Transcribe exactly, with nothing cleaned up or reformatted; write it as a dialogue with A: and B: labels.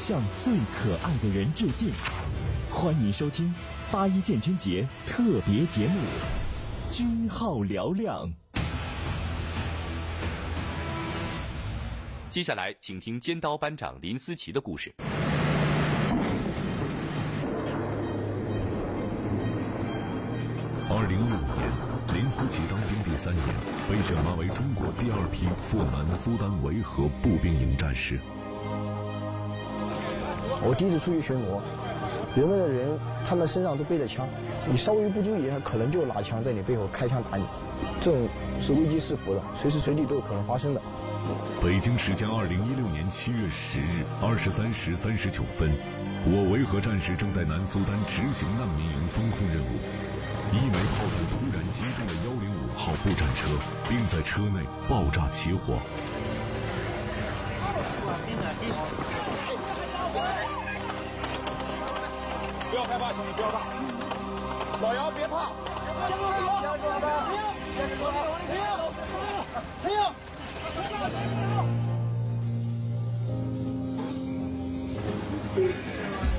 A: 向最可爱的人致敬。欢迎收听八一建军节特别节目《军号嘹亮》。
B: 接下来，请听尖刀班长林思琪的故事。
C: 二零一五年，林思琪当兵第三年，被选拔为中国第二批赴南苏丹维和步兵营战士。
D: 我第一次出去巡逻，人们的人他们身上都背着枪，你稍微不注意，他可能就拿枪在你背后开枪打你，这种是危机四伏的，随时随地都有可能发生的。
C: 北京时间二零一六年七月十日二十三时三十九分，我维和战士正在南苏丹执行难民营封控任务，一枚炮弹突然击中了幺零五号步战车，并在车内爆炸起火。
E: 不要害怕，兄弟，不要怕。老姚别怕，坚持住，坚持住，坚持住，